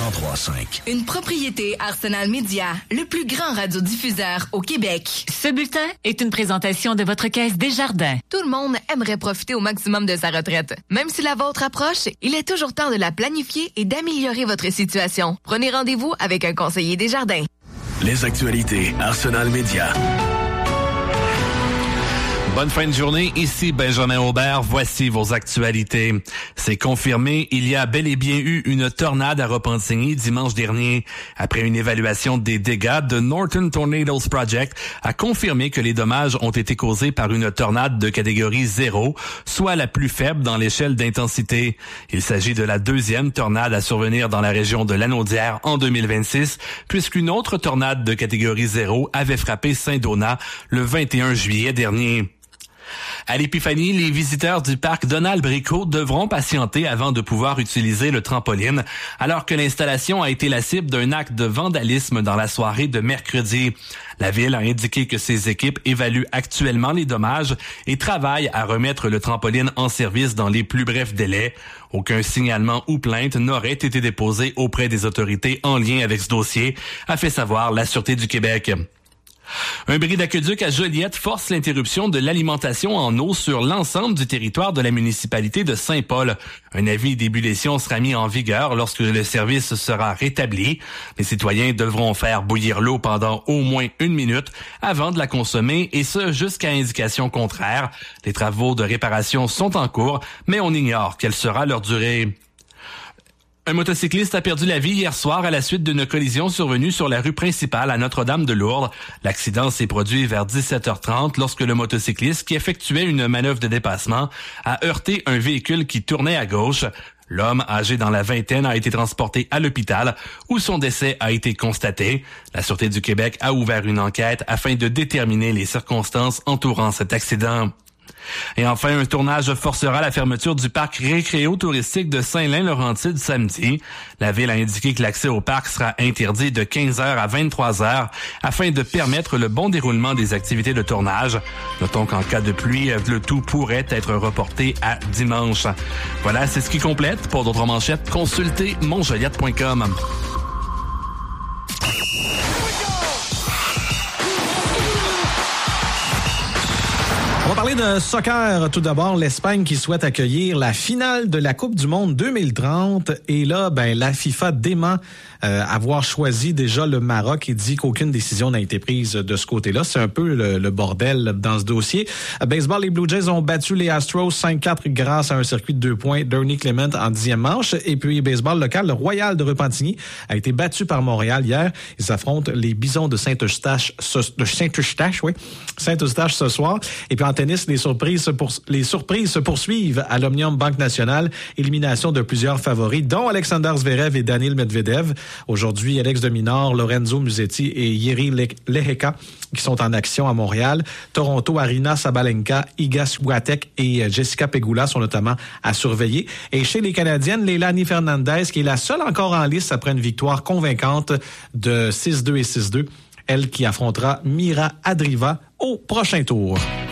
103.5. Une propriété Arsenal Média, le plus grand radiodiffuseur au Québec. Ce bulletin est une présentation de votre Caisse Desjardins. Tout le monde aimerait profiter au maximum de sa retraite. Même si la vôtre approche, il est toujours temps de la planifier et d'améliorer votre situation. Prenez rendez-vous avec un conseiller Desjardins. Les actualités Arsenal Média. Bonne fin de journée, ici Benjamin Aubert, voici vos actualités. C'est confirmé, il y a bel et bien eu une tornade à Repentigny dimanche dernier. Après une évaluation des dégâts, The Northern Tornadoes Project a confirmé que les dommages ont été causés par une tornade de catégorie 0, soit la plus faible dans l'échelle d'intensité. Il s'agit de la deuxième tornade à survenir dans la région de Lanaudière en 2026, puisqu'une autre tornade de catégorie 0 avait frappé Saint-Donat le 21 juillet dernier. À l'Épiphanie, les visiteurs du parc Donald-Bricot devront patienter avant de pouvoir utiliser le trampoline, alors que l'installation a été la cible d'un acte de vandalisme dans la soirée de mercredi. La ville a indiqué que ses équipes évaluent actuellement les dommages et travaillent à remettre le trampoline en service dans les plus brefs délais. Aucun signalement ou plainte n'aurait été déposé auprès des autorités en lien avec ce dossier, a fait savoir la Sûreté du Québec. Un bris d'aqueduc à Joliette force l'interruption de l'alimentation en eau sur l'ensemble du territoire de la municipalité de Saint-Paul. Un avis d'ébullition sera mis en vigueur lorsque le service sera rétabli. Les citoyens devront faire bouillir l'eau pendant au moins 1 minute avant de la consommer, et ce jusqu'à indication contraire. Les travaux de réparation sont en cours, mais on ignore quelle sera leur durée. Un motocycliste a perdu la vie hier soir à la suite d'une collision survenue sur la rue principale à Notre-Dame-de-Lourdes. L'accident s'est produit vers 17h30 lorsque le motocycliste, qui effectuait une manœuvre de dépassement, a heurté un véhicule qui tournait à gauche. L'homme, âgé dans la vingtaine, a été transporté à l'hôpital où son décès a été constaté. La Sûreté du Québec a ouvert une enquête afin de déterminer les circonstances entourant cet accident. Et enfin, un tournage forcera la fermeture du parc récréo-touristique de Saint-Lin-Laurentide samedi. La ville a indiqué que l'accès au parc sera interdit de 15h à 23h afin de permettre le bon déroulement des activités de tournage. Notons qu'en cas de pluie, le tout pourrait être reporté à dimanche. Voilà, c'est ce qui complète. Pour d'autres manchettes, consultez monjoliette.com. On va parler de soccer. Tout d'abord, l'Espagne qui souhaite accueillir la finale de la Coupe du Monde 2030. Et là, la FIFA dément avoir choisi déjà le Maroc et dit qu'aucune décision n'a été prise de ce côté-là. C'est un peu le bordel dans ce dossier. Baseball, les Blue Jays ont battu les Astros 5-4 grâce à un circuit de 2 points d'Ernie Clement en 10e manche. Et puis, baseball local, le Royal de Repentigny a été battu par Montréal hier. Ils affrontent les Bisons de Saint-Eustache ce soir. Et puis, en tennis, les surprises se poursuivent à l'Omnium Banque Nationale. Élimination de plusieurs favoris, dont Alexander Zverev et Daniil Medvedev. Aujourd'hui, Alex de Minaur, Lorenzo Musetti et Jiří Lehecka qui sont en action à Montréal. Toronto, Arina Sabalenka, Iga Swiatek et Jessica Pegula sont notamment à surveiller. Et chez les Canadiennes, Leilani Fernandez, qui est la seule encore en lice après une victoire convaincante de 6-2 et 6-2. Elle qui affrontera Mira Andreeva au prochain tour.